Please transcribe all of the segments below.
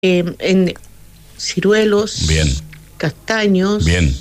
en ciruelos, bien, castaños, bien,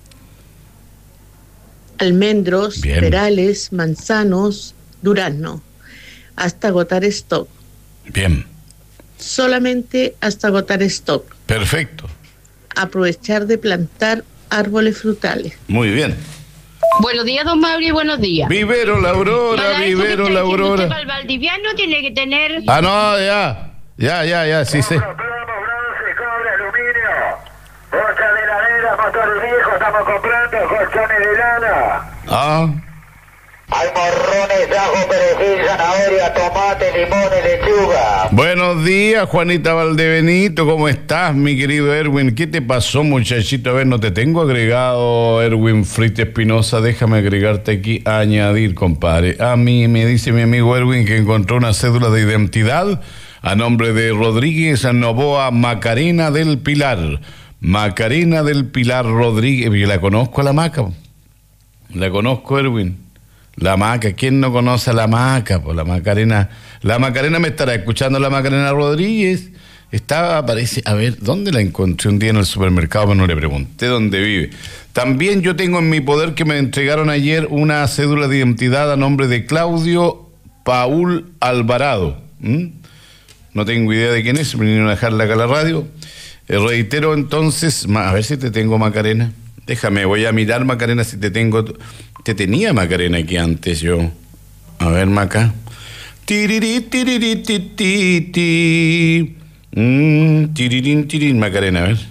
almendros, bien, perales, manzanos, durazno, hasta agotar stock. bien. Solamente hasta agotar stock. Perfecto. Aprovechar de plantar árboles frutales. Muy bien. Buenos días, don Mauri, buenos días. Vivero La Aurora, Para eso que Vivero está La diciendo usted, Aurora. para el valdiviano tiene que tener... Ah, no, ya, sí sé. Plomo, bronce, cobre, aluminio, bolsa de heladera, motor viejo, estamos comprando colchones de lana. Ah, Hay morrones, ajo, perejil, zanahoria, tomate, limón y lechuga. buenos días, Juanita Valdebenito, ¿cómo estás, mi querido Erwin? ¿Qué te pasó, muchachito? A ver, no te tengo agregado, Erwin Frite Espinosa, déjame agregarte aquí, añadir, compadre. A mí me dice mi amigo Erwin que encontró una cédula de identidad a nombre de Rodríguez Novoa Macarena del Pilar. Macarena del Pilar Rodríguez, yo la conozco a la Maca, la conozco, Erwin. La Maca, ¿quién no conoce a la Maca? Pues la Macarena me estará escuchando, la Macarena Rodríguez. Parece, a ver, ¿dónde la encontré un día en el supermercado? Pero no le pregunté dónde vive. También yo tengo en mi poder que me entregaron ayer una cédula de identidad a nombre de Claudio Paul Alvarado. No tengo idea de quién es, me vinieron a dejarla acá a la radio. Reitero entonces, a ver si te tengo, Macarena. Déjame, voy a mirar, Macarena, si te tengo. Te tenía, Macarena, aquí antes yo. A ver, Maca. Tiriri, tiriri, ti, ti, ti. Tirirín, tirirín, Macarena, a ver.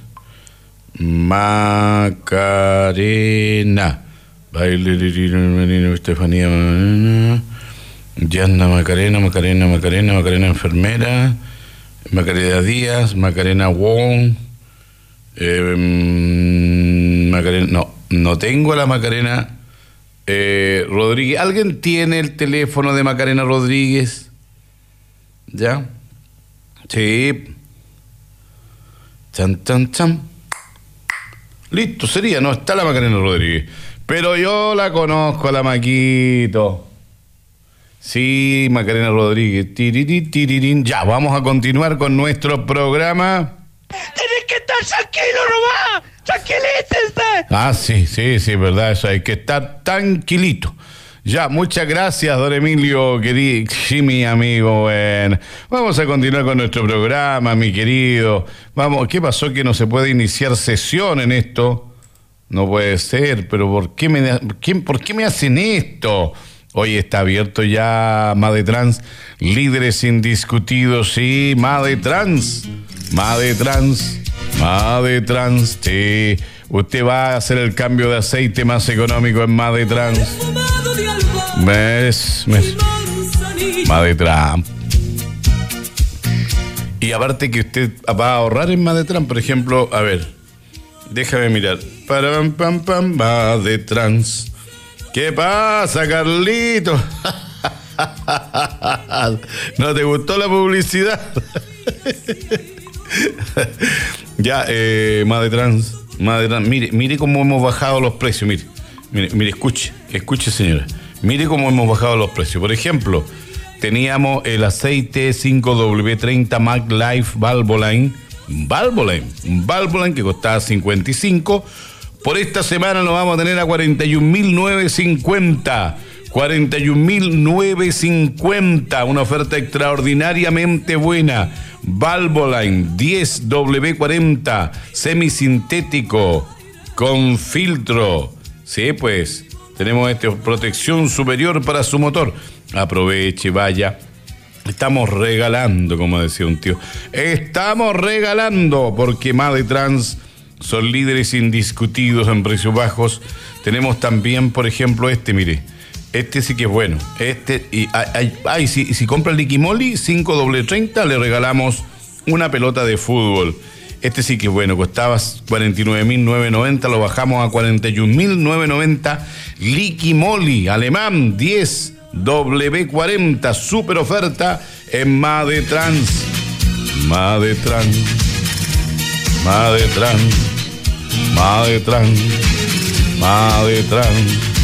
Macarena. Baile, Estefanía. Yanda, Macarena enfermera. Macarena Díaz, Macarena Wong. Macarena, no tengo a la Macarena Rodríguez. ¿Alguien tiene el teléfono de Macarena Rodríguez? ¿Ya? Sí. Chan. Listo, sería, no está la Macarena Rodríguez. Pero yo la conozco a la Maquito. Sí, Macarena Rodríguez. Tirirín. Ya, vamos a continuar con nuestro programa. ¡Tienes que estar tranquilo nomás! ¡Tranquilícense! Ah, sí, verdad, eso hay que estar tranquilito. Ya, muchas gracias, don Emilio, querido, sí, mi amigo. Bueno, vamos a continuar con nuestro programa, mi querido. Vamos, ¿qué pasó que no se puede iniciar sesión en esto? No puede ser, pero ¿por qué me hacen esto? Hoy está abierto ya Madetrans, líderes indiscutidos, sí, Madetrans, sí. Usted va a hacer el cambio de aceite más económico en Madetrans. Madetrans. Y aparte que usted va a ahorrar en Madetrans, por ejemplo, a ver, déjame mirar. Madetrans. ¿Qué pasa, Carlito? ¿No te gustó la publicidad? Ya, Madetrans, mire cómo hemos bajado los precios, mire, escuche, señora, mire cómo hemos bajado los precios. Por ejemplo, teníamos el aceite 5W30 Mac Life Valvoline que costaba 55. Por esta semana lo vamos a tener a 41.950. 41.950, una oferta extraordinariamente buena. Valvoline 10W40 semisintético con filtro. Sí, pues tenemos protección superior para su motor. Aproveche, vaya. Estamos regalando, como decía un tío. Estamos regalando porque Madetrans son líderes indiscutidos en precios bajos. Tenemos también, por ejemplo, mire. Este sí que es bueno. Si compra el Liquimoli 5W30, le regalamos una pelota de fútbol. Este sí que es bueno. Costaba 49.990, lo bajamos a 41.990. Liquimoli alemán 10W40, super oferta en Madetrans. Madetrans.